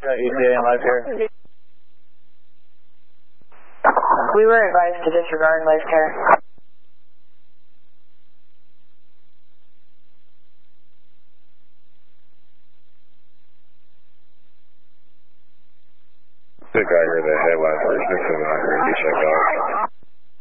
ETA and live care. We were advised to disregard live care. The guy here, the headline person, and I heard you check out.